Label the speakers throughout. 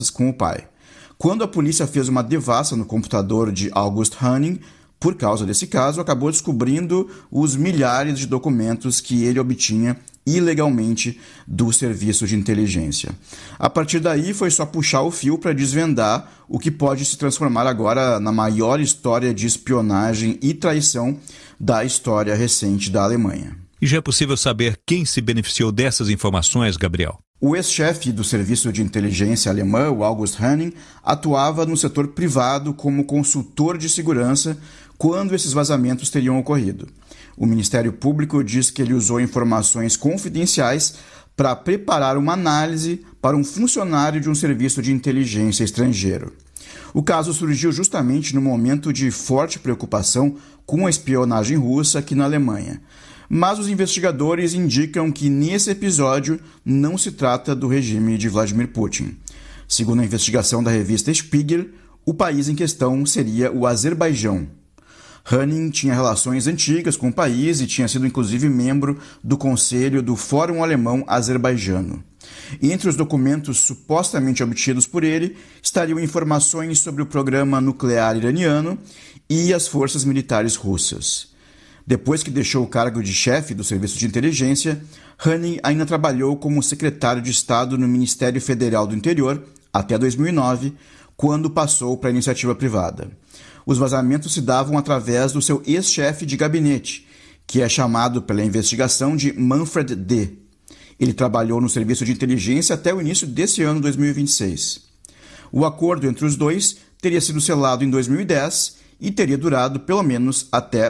Speaker 1: com o pai. Quando a polícia fez uma devassa no computador de August Hanning, por causa desse caso, acabou descobrindo os milhares de documentos que ele obtinha ilegalmente do serviço de inteligência. A partir daí, foi só puxar o fio para desvendar o que pode se transformar agora na maior história de espionagem e traição da história recente da Alemanha.
Speaker 2: E já é possível saber quem se beneficiou dessas informações, Gabriel?
Speaker 1: O ex-chefe do serviço de inteligência alemã, o August Hanning, atuava no setor privado como consultor de segurança quando esses vazamentos teriam ocorrido. O Ministério Público diz que ele usou informações confidenciais para preparar uma análise para um funcionário de um serviço de inteligência estrangeiro. O caso surgiu justamente no momento de forte preocupação com a espionagem russa aqui na Alemanha. Mas os investigadores indicam que nesse episódio não se trata do regime de Vladimir Putin. Segundo a investigação da revista Spiegel, o país em questão seria o Azerbaijão. Hanning tinha relações antigas com o país e tinha sido inclusive membro do conselho do Fórum Alemão Azerbaijano. Entre os documentos supostamente obtidos por ele estariam informações sobre o programa nuclear iraniano e as forças militares russas. Depois que deixou o cargo de chefe do Serviço de Inteligência, Hanning ainda trabalhou como secretário de Estado no Ministério Federal do Interior até 2009, quando passou para a iniciativa privada. Os vazamentos se davam através do seu ex-chefe de gabinete, que é chamado pela investigação de Manfred D. Ele trabalhou no Serviço de Inteligência até o início desse ano 2026. O acordo entre os dois teria sido selado em 2010 e teria durado pelo menos até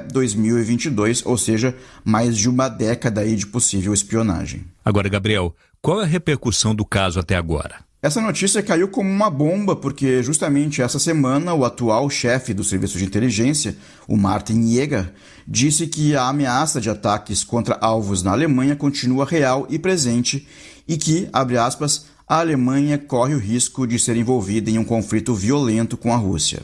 Speaker 1: 2022, ou seja, mais de uma década aí de possível espionagem.
Speaker 2: Agora, Gabriel, qual é a repercussão do caso até agora?
Speaker 1: Essa notícia caiu como uma bomba porque justamente essa semana o atual chefe do Serviço de Inteligência, o Martin Jäger, disse que a ameaça de ataques contra alvos na Alemanha continua real e presente e que, abre aspas, a Alemanha corre o risco de ser envolvida em um conflito violento com a Rússia.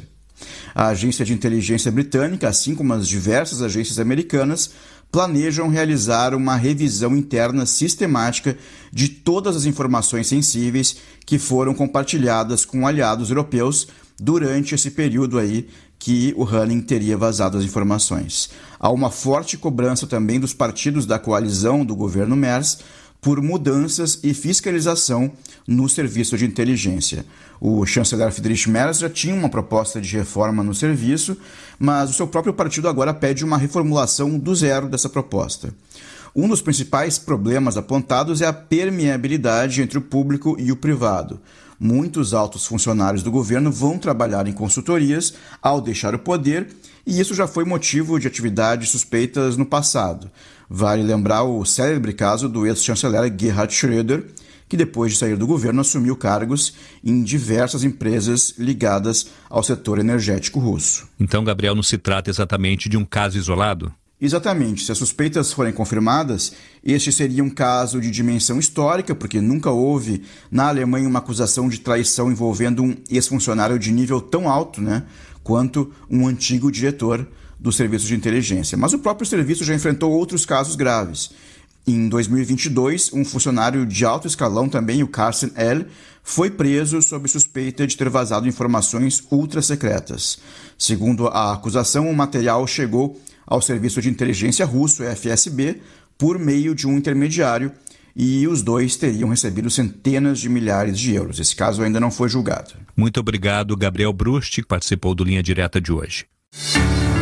Speaker 1: A agência de inteligência britânica, assim como as diversas agências americanas, planejam realizar uma revisão interna sistemática de todas as informações sensíveis que foram compartilhadas com aliados europeus durante esse período aí que o Hanning teria vazado as informações. Há uma forte cobrança também dos partidos da coalizão do governo Merz por mudanças e fiscalização no serviço de inteligência. O chanceler Friedrich Merz já tinha uma proposta de reforma no serviço, mas o seu próprio partido agora pede uma reformulação do zero dessa proposta. Um dos principais problemas apontados é a permeabilidade entre o público e o privado. Muitos altos funcionários do governo vão trabalhar em consultorias ao deixar o poder, e isso já foi motivo de atividades suspeitas no passado. Vale lembrar o célebre caso do ex-chanceler Gerhard Schröder, que depois de sair do governo assumiu cargos em diversas empresas ligadas ao setor energético russo.
Speaker 2: Então, Gabriel, não se trata exatamente de um caso isolado?
Speaker 1: Exatamente. Se as suspeitas forem confirmadas, este seria um caso de dimensão histórica, porque nunca houve na Alemanha uma acusação de traição envolvendo um ex-funcionário de nível tão alto, quanto um antigo diretor do Serviço de Inteligência. Mas o próprio serviço já enfrentou outros casos graves. Em 2022, um funcionário de alto escalão também, o Carsten L., foi preso sob suspeita de ter vazado informações ultra-secretas. Segundo a acusação, o material chegou ao Serviço de Inteligência russo, FSB, por meio de um intermediário, e os dois teriam recebido centenas de milhares de euros. Esse caso ainda não foi julgado.
Speaker 2: Muito obrigado, Gabriel Brust, que participou do Linha Direta de hoje.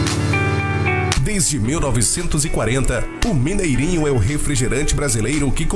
Speaker 3: Desde 1940, o Mineirinho é o refrigerante brasileiro que